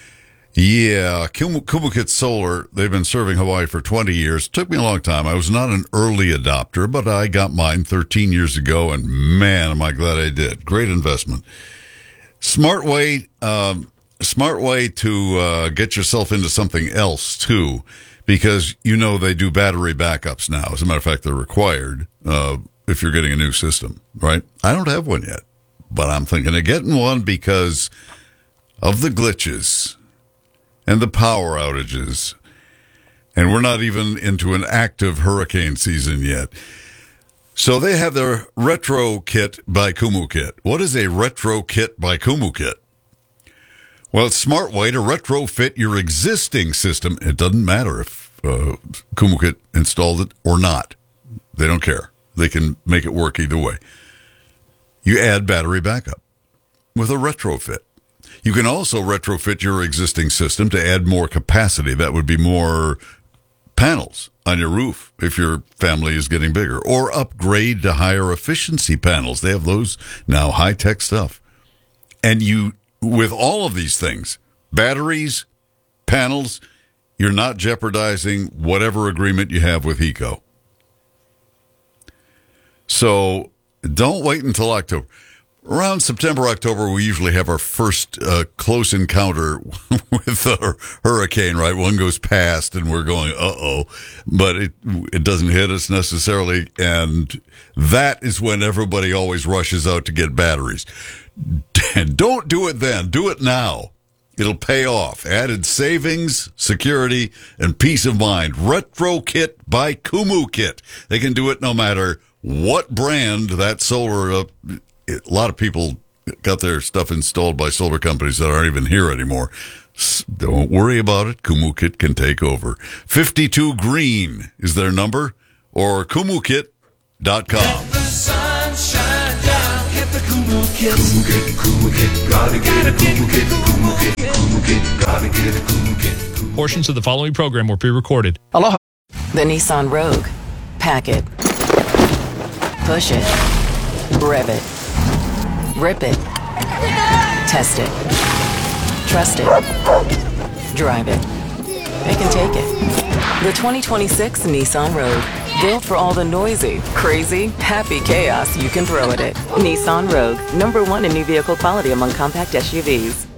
Yeah, Kumukit Solar, they've been serving Hawaii for 20 years. It took me a long time. I was not an early adopter, but I got mine 13 years ago, and man, am I glad I did. Great investment. Smart way to get yourself into something else, too, because you know they do battery backups now. As a matter of fact, they're required if you're getting a new system, right? I don't have one yet, but I'm thinking of getting one because of the glitches and the power outages. And we're not even into an active hurricane season yet. So they have their Retro Kit by Kumukit. What is a Retro Kit by Kumukit? Well, it's a smart way to retrofit your existing system. It doesn't matter if Kumukit installed it or not. They don't care. They can make it work either way. You add battery backup with a retrofit. You can also retrofit your existing system to add more capacity. That would be more panels on your roof if your family is getting bigger, or upgrade to higher efficiency panels. They have those now, high-tech stuff. And you, with all of these things, batteries, panels, you're not jeopardizing whatever agreement you have with HECO. So don't wait until October. Around September, October, we usually have our first close encounter with a hurricane, right? One goes past and we're going, uh-oh. But it doesn't hit us necessarily. And that is when everybody always rushes out to get batteries. Don't do it then. Do it now. It'll pay off. Added savings, security, and peace of mind. Retro Kit by Kumu Kit. They can do it no matter what brand that solar... a lot of people got their stuff installed by solar companies that aren't even here anymore. Don't worry about it. KumuKit can take over. 52 Green is their number, or kumukit.com. Let the sun shine down. Get the KumuKit. KumuKit, gotta get a KumuKit. KumuKit, gotta get a KumuKit. Portions of the following program were pre-recorded. Aloha. The Nissan Rogue. Pack it. Push it. Rev it. Rip it. Test it. Trust it. Drive it. Pick and take it. The 2026 Nissan Rogue. Built for all the noisy, crazy, happy chaos you can throw at it. Nissan Rogue. #1 in new vehicle quality among compact SUVs.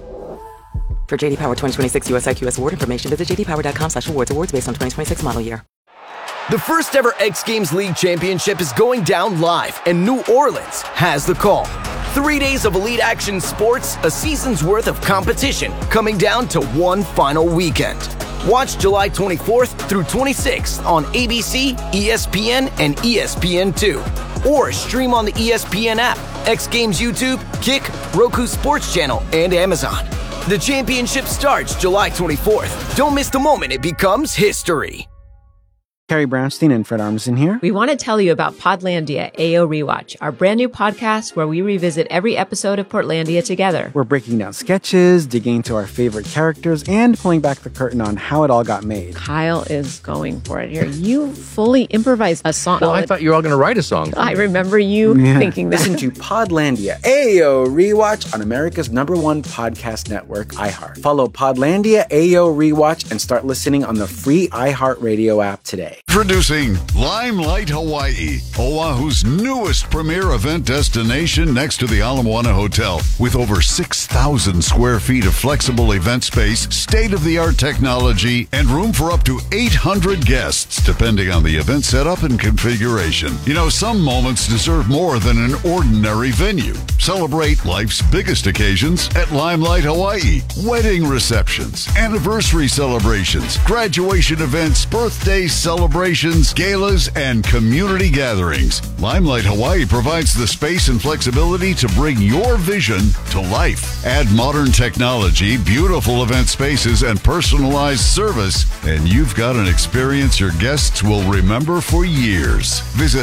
For JD Power 2026 US IQS award information, visit jdpower.com/awards. Awards based on 2026 model year. The first ever X Games League Championship is going down live, and New Orleans has the call. 3 days of elite action sports, a season's worth of competition, coming down to one final weekend. Watch July 24th through 26th on ABC, ESPN, and ESPN2. Or stream on the ESPN app, X Games YouTube, Kick, Roku Sports Channel, and Amazon. The championship starts July 24th. Don't miss the moment it becomes history. Carrie Brownstein and Fred Armisen here. We want to tell you about Podlandia AO Rewatch, our brand new podcast where we revisit every episode of Portlandia together. We're breaking down sketches, digging into our favorite characters, and pulling back the curtain on how it all got made. Kyle is going for it here. You fully improvised a song. Well, I thought you were all going to write a song. I remember you thinking that. Listen to Podlandia AO Rewatch on America's #1 podcast network, iHeart. Follow Podlandia AO Rewatch and start listening on the free iHeartRadio app today. Introducing Limelight Hawaii, Oahu's newest premier event destination next to the Ala Moana Hotel. With over 6,000 square feet of flexible event space, state-of-the-art technology, and room for up to 800 guests, depending on the event setup and configuration. You know, some moments deserve more than an ordinary venue. Celebrate life's biggest occasions at Limelight Hawaii. Wedding receptions, anniversary celebrations, graduation events, birthday celebrations, galas, and community gatherings. Limelight Hawaii provides the space and flexibility to bring your vision to life. Add modern technology, beautiful event spaces, and personalized service, and you've got an experience your guests will remember for years. Visit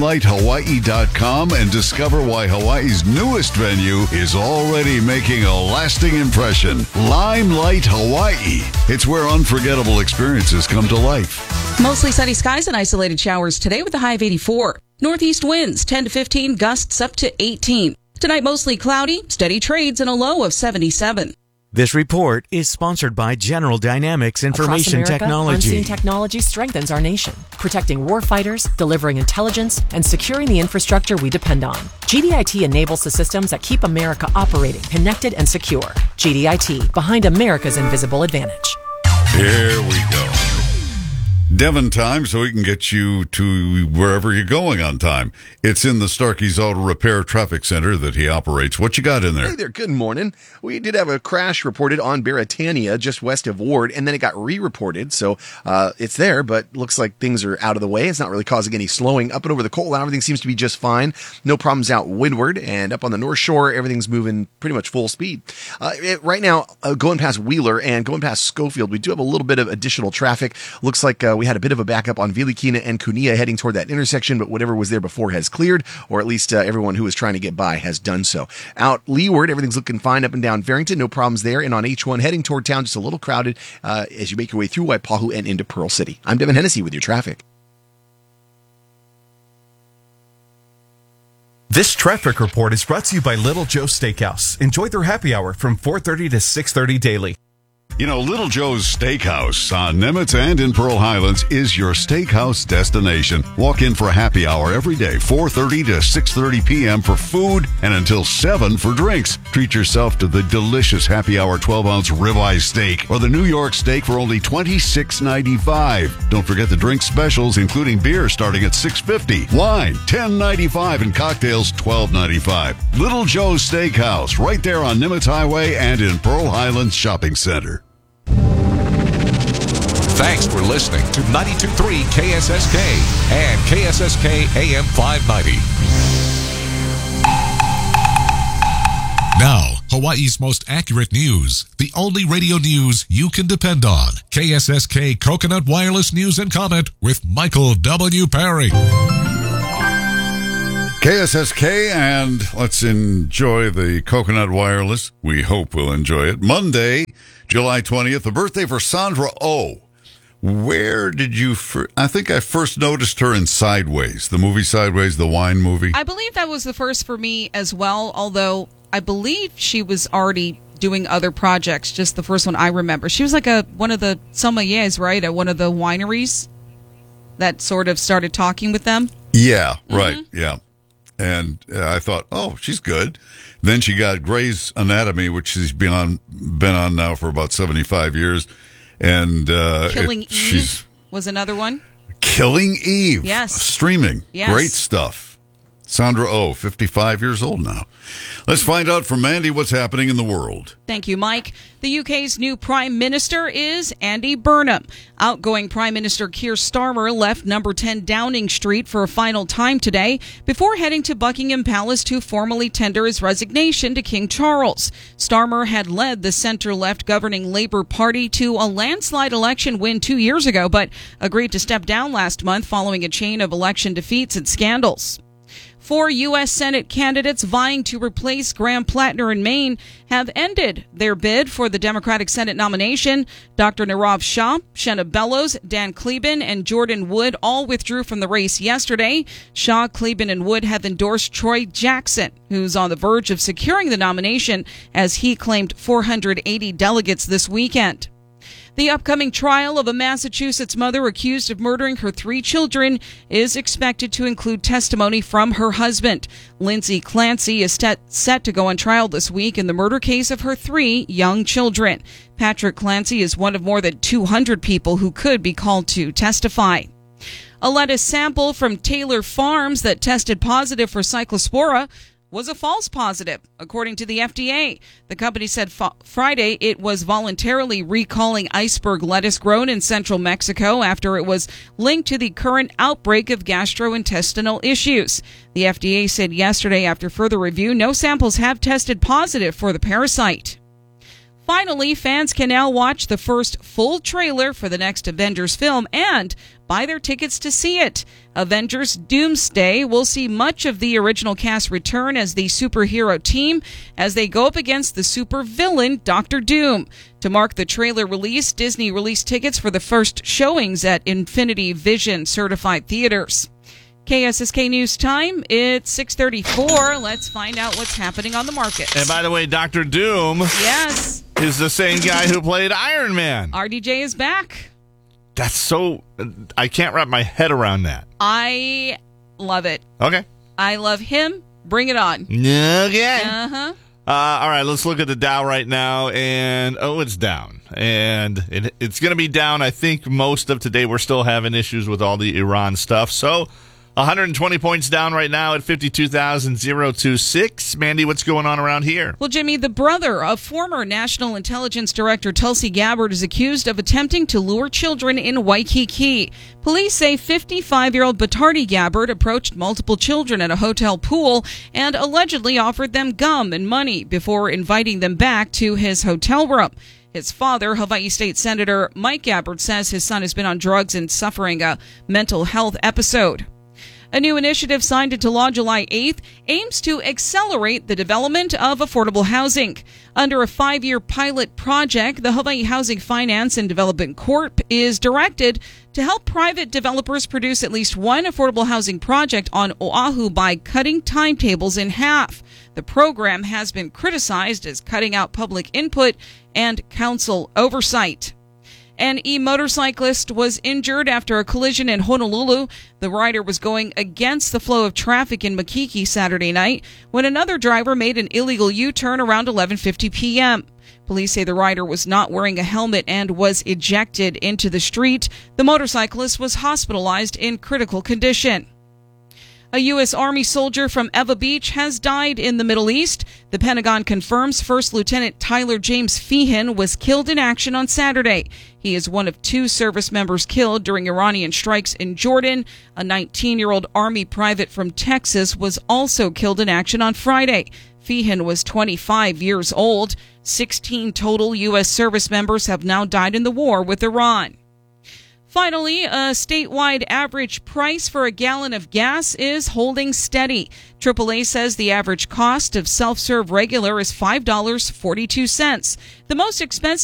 limelight.hawaii.com and discover why Hawaii's newest venue is already making a lasting impression. Limelight Hawaii. It's where unforgettable experiences come to life. Mostly sunny skies and isolated showers today with a high of 84. Northeast winds 10 to 15, gusts up to 18. Tonight mostly cloudy, steady trades, and a low of 77. This report is sponsored by General Dynamics Information Across America, Technology. Unseen Technology strengthens our nation, protecting warfighters, delivering intelligence, and securing the infrastructure we depend on. GDIT enables the systems that keep America operating, connected, and secure. GDIT, behind America's invisible advantage. Here we go. Devon time, so we can get you to wherever you're going on time. It's in the Starkey's Auto Repair Traffic Center that he operates. What you got in there? Hey there, good morning. We did have a crash reported on Beretania, just west of Ward, and then it got re-reported, so it's there, but looks like things are out of the way. It's not really causing any slowing. Up and over the coal line, everything seems to be just fine. No problems out windward, and up on the North Shore, everything's moving pretty much full speed. Right now, going past Wheeler and going past Schofield, we do have a little bit of additional traffic. Looks like we had a bit of a backup on Vilikina and Kunia heading toward that intersection, but whatever was there before has cleared, or at least everyone who was trying to get by has done so. Out leeward, everything's looking fine up and down Farrington, no problems there, and on H1 heading toward town, just a little crowded as you make your way through Waipahu and into Pearl City. I'm Devin Hennessy with your traffic. This traffic report is brought to you by Little Joe Steakhouse. Enjoy their happy hour from 4:30 to 6:30 daily. You know, Little Joe's Steakhouse on Nimitz and in Pearl Highlands is your steakhouse destination. Walk in for a happy hour every day, 4:30 to 6:30 p.m. for food and until 7 for drinks. Treat yourself to the delicious happy hour 12-ounce ribeye steak or the New York steak for only $26.95. Don't forget the drink specials, including beer starting at $6.50, wine $10.95, and cocktails $12.95. Little Joe's Steakhouse, right there on Nimitz Highway and in Pearl Highlands Shopping Center. Thanks for listening to 92.3 KSSK and KSSK AM 590. Now, Hawaii's most accurate news. The only radio news you can depend on. KSSK Coconut Wireless News and Comment with Michael W. Perry. KSSK, and let's enjoy the Coconut Wireless. We hope we'll enjoy it. Monday, July 20th, the birthday for Sandra Oh. Where did you I think I first noticed her in Sideways, the movie Sideways, the wine movie. I believe that was the first for me as well, although I believe she was already doing other projects, just the first one I remember. She was like one of the sommeliers, right, at one of the wineries that sort of started talking with them. Yeah, right, yeah. And I thought, oh, she's good. Then she got Grey's Anatomy, which she's been on now for about 75 years. And Killing Eve was another one. Killing Eve. Yes. Streaming. Yes. Great stuff. Sandra Oh, 55 years old now. Let's find out from Mandy what's happening in the world. Thank you, Mike. The UK's new Prime Minister is Andy Burnham. Outgoing Prime Minister Keir Starmer left number 10 Downing Street for a final time today before heading to Buckingham Palace to formally tender his resignation to King Charles. Starmer had led the centre-left governing Labour Party to a landslide election win 2 years ago, but agreed to step down last month following a chain of election defeats and scandals. 4 U.S. Senate candidates vying to replace Graham Plattner in Maine have ended their bid for the Democratic Senate nomination. Dr. Nirav Shah, Shenna Bellows, Dan Kleben, and Jordan Wood all withdrew from the race yesterday. Shah, Kleben, and Wood have endorsed Troy Jackson, who's on the verge of securing the nomination as he claimed 480 delegates this weekend. The upcoming trial of a Massachusetts mother accused of murdering her 3 children is expected to include testimony from her husband. Lindsay Clancy is set to go on trial this week in the murder case of her 3 young children. Patrick Clancy is one of more than 200 people who could be called to testify. A lettuce sample from Taylor Farms that tested positive for Cyclospora was a false positive, according to the FDA. The company said Friday it was voluntarily recalling iceberg lettuce grown in central Mexico after it was linked to the current outbreak of gastrointestinal issues. The FDA said yesterday, after further review, no samples have tested positive for the parasite. Finally, fans can now watch the first full trailer for the next Avengers film and buy their tickets to see it. Avengers Doomsday will see much of the original cast return as the superhero team as they go up against the supervillain Dr. Doom. To mark the trailer release, Disney released tickets for the first showings at Infinity Vision certified theaters. KSSK News Time, it's 6:34. Let's find out what's happening on the market. And by the way, Dr. Doom is the same guy who played Iron Man. RDJ is back. That's so... I can't wrap my head around that. I love it. Okay. I love him. Bring it on. Okay. Uh-huh. All right, let's look at the Dow right now, and it's down. And it's going to be down, I think, most of today. We're still having issues with all the Iran stuff, so... 120 points down right now at 52,026. Mandy, what's going on around here? Well, Jimmy, the brother of former National Intelligence Director Tulsi Gabbard is accused of attempting to lure children in Waikiki. Police say 55-year-old Batardi Gabbard approached multiple children at a hotel pool and allegedly offered them gum and money before inviting them back to his hotel room. His father, Hawaii State Senator Mike Gabbard, says his son has been on drugs and suffering a mental health episode. A new initiative signed into law July 8th aims to accelerate the development of affordable housing. Under a 5-year pilot project, the Hawaii Housing Finance and Development Corp is directed to help private developers produce at least one affordable housing project on Oahu by cutting timetables in half. The program has been criticized as cutting out public input and council oversight. An e-motorcyclist was injured after a collision in Honolulu. The rider was going against the flow of traffic in Makiki Saturday night when another driver made an illegal U-turn around 11:50 p.m. Police say the rider was not wearing a helmet and was ejected into the street. The motorcyclist was hospitalized in critical condition. A U.S. Army soldier from Eva Beach has died in the Middle East. The Pentagon confirms First Lieutenant Tyler James Feehan was killed in action on Saturday. He is one of 2 service members killed during Iranian strikes in Jordan. A 19-year-old Army private from Texas was also killed in action on Friday. Feehan was 25 years old. 16 total U.S. service members have now died in the war with Iran. Finally, a statewide average price for a gallon of gas is holding steady. AAA says the average cost of self-serve regular is $5.42. The most expensive